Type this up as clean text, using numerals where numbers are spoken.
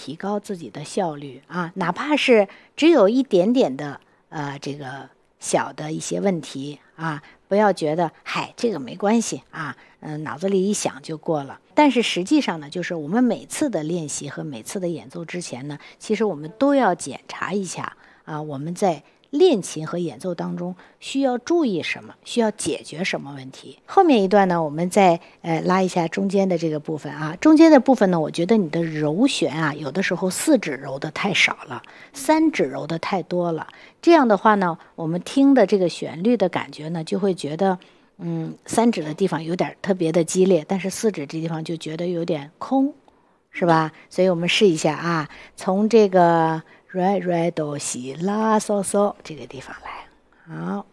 提高自己的效率啊，哪怕是只有一点点的这个小的一些问题啊，不要觉得嗨这个没关系啊，脑子里一想就过了。但是实际上呢，就是我们每次的练习和每次的演奏之前呢，其实我们都要检查一下啊，我们在练琴和演奏当中需要注意什么，需要解决什么问题。后面一段呢，我们再拉一下中间的这个部分啊。中间的部分呢，我觉得你的揉弦啊，有的时候4指揉的太少了，3指揉的太多了。这样的话呢，我们听的这个旋律的感觉呢，就会觉得3指的地方有点特别的激烈，但是4指这地方就觉得有点空，是吧？所以我们试一下啊，从这个 re re do si la so so 这个地方来，好。